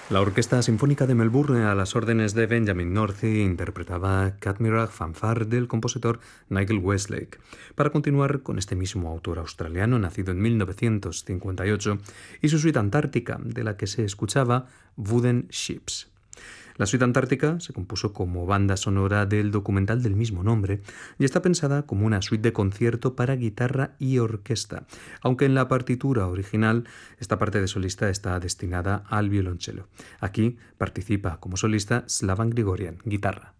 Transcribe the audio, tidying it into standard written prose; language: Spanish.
La Orquesta Sinfónica de Melbourne, a las órdenes de Benjamin Northy, interpretaba Cadmiragh Fanfare del compositor Nigel Westlake, para continuar con este mismo autor australiano, nacido en 1958, y su suite antártica, de la que se escuchaba Wooden Ships. La suite antártica se compuso como banda sonora del documental del mismo nombre y está pensada como una suite de concierto para guitarra y orquesta, aunque en la partitura original esta parte de solista está destinada al violonchelo. Aquí participa como solista Slavan Grigorian, guitarra.